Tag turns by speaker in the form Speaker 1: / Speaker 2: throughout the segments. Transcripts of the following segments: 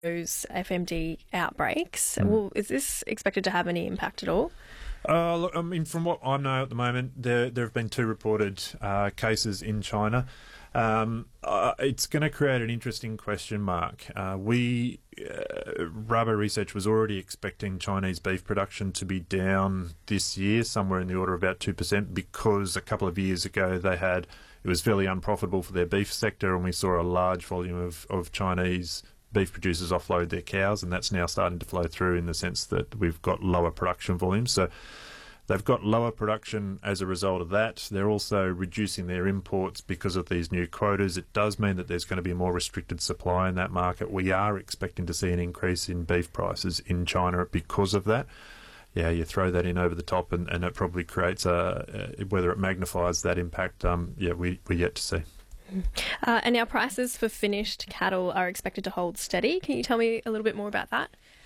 Speaker 1: those FMD outbreaks.
Speaker 2: Mm.
Speaker 1: Well, is this expected to have any impact at all?
Speaker 2: Look, I mean, from what I know at the moment, there have been 2 reported cases in China. It's going to create an interesting question mark. Rabobank Research was already expecting Chinese beef production to be down this year, somewhere in the order of about 2%, because a couple of years ago it was fairly unprofitable for their beef sector, and we saw a large volume of Chinese beef producers offload their cows, and that's now starting to flow through in the sense that we've got lower production volumes. So they've got lower production as a result of that. They're also reducing their imports because of these new quotas. It does mean that there's going to be more restricted supply in that market. We are expecting to see an increase in beef prices in China because of that. Yeah, you throw that in over the top, and it probably creates whether it magnifies that impact, we're yet to see.
Speaker 1: And now prices for finished cattle are expected to hold steady. Can you tell me a little bit more about that?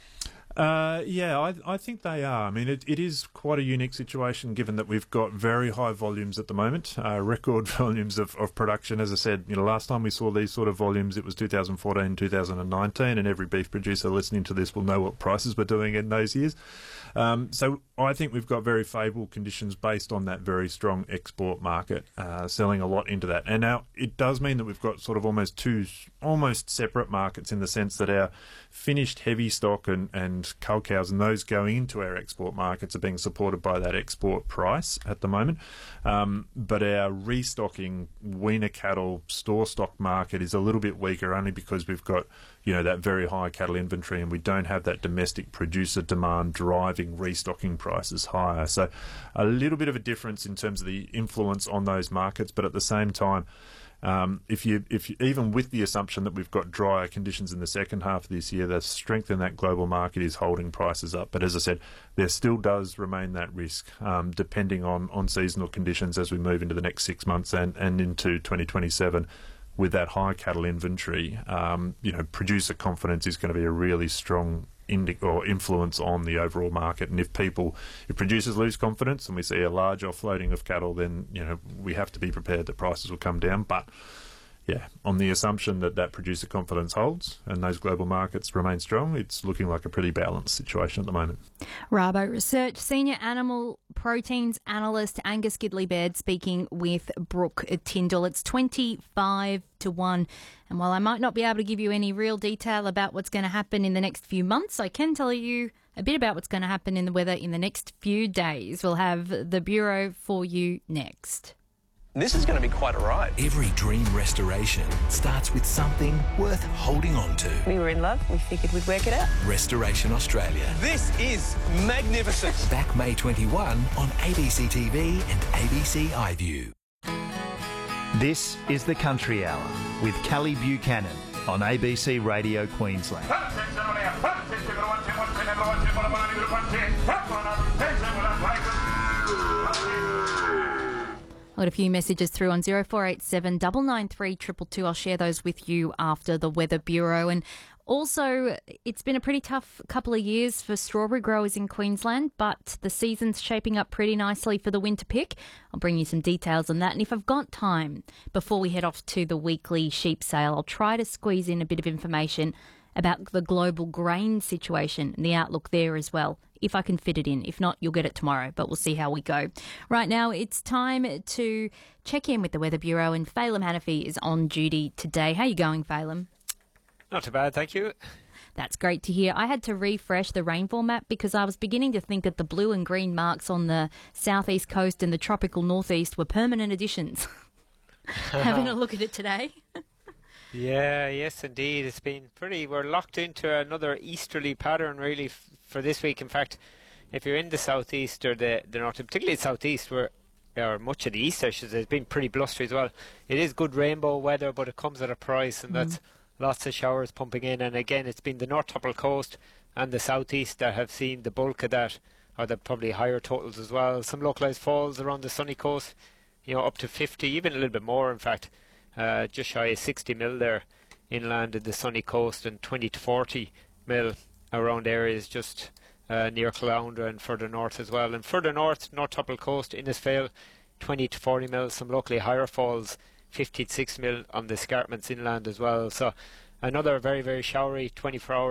Speaker 2: I think they are. I mean, it is quite a unique situation given that we've got very high volumes at the moment, record volumes of production. As I said, last time we saw these sort of volumes, it was 2014, 2019, and every beef producer listening to this will know what prices were doing in those years. So I think we've got very favourable conditions based on that very strong export market, selling a lot into that. And now it does mean that we've got sort of almost 2 separate markets in the sense that our finished heavy stock and cull cows and those going into our export markets are being supported by that export price at the moment. But our restocking weaner cattle store stock market is a little bit weaker only because we've got that very high cattle inventory, and we don't have that domestic producer demand driving restocking prices higher. So a little bit of a difference in terms of the influence on those markets, but at the same time, if you even with the assumption that we've got drier conditions in the second half of this year, the strength in that global market is holding prices up. But as I said, there still does remain that risk, depending on seasonal conditions as we move into the next 6 months and into 2027. With that high cattle inventory, producer confidence is going to be a really strong influence on the overall market. And if producers lose confidence and we see a large offloading of cattle, then we have to be prepared that prices will come down. But on the assumption that producer confidence holds and those global markets remain strong, it's looking like a pretty balanced situation at the moment.
Speaker 3: Rabobank Research Senior Animal Proteins Analyst Angus Gidley-Baird speaking with Brooke Tyndall. It's 25-1. And while I might not be able to give you any real detail about what's going to happen in the next few months, I can tell you a bit about what's going to happen in the weather in the next few days. We'll have the Bureau for you next.
Speaker 4: This is going to be quite a ride.
Speaker 5: Every dream restoration starts with something worth holding on to.
Speaker 6: We were in love. We figured we'd work it out.
Speaker 5: Restoration Australia.
Speaker 4: This is magnificent.
Speaker 5: Back May 21 on ABC TV and ABC iView.
Speaker 7: This is the Country Hour with Callie Buchanan on ABC Radio Queensland.
Speaker 3: I got a few messages through on 0487 993 222. I'll share those with you after the Weather Bureau. And also, it's been a pretty tough couple of years for strawberry growers in Queensland, but the season's shaping up pretty nicely for the winter pick. I'll bring you some details on that. And if I've got time before we head off to the weekly sheep sale, I'll try to squeeze in a bit of information about the global grain situation and the outlook there as well, if I can fit it in. If not, you'll get it tomorrow, but we'll see how we go. Right now, it's time to check in with the Weather Bureau, and Phelim Hanafi is on duty today. How you going, Phelim?
Speaker 8: Not too bad, thank you.
Speaker 3: That's great to hear. I had to refresh the rainfall map because I was beginning to think that the blue and green marks on the southeast coast and the tropical northeast were permanent additions. Having a look at it today.
Speaker 8: Yes, indeed. It's been we're locked into another easterly pattern, really, for this week. In fact, if you're in the southeast or the north, particularly the southeast, or much of the east, I should say, it's been pretty blustery as well. It is good rainbow weather, but it comes at a price, and that's lots of showers pumping in. And again, it's been the North Tropical Coast and the southeast that have seen the bulk of that, or the probably higher totals as well. Some localised falls around the sunny coast, up to 50, even a little bit more, in fact. Just shy of 60 mil there inland in the sunny coast, and 20 to 40 mil around areas just near Caloundra and further north as well. And further north, North Tropical Coast, Innisfail, 20 to 40 mil, some locally higher falls, 50 to 60 mil on the escarpments inland as well. So another very, very showery 24 hours.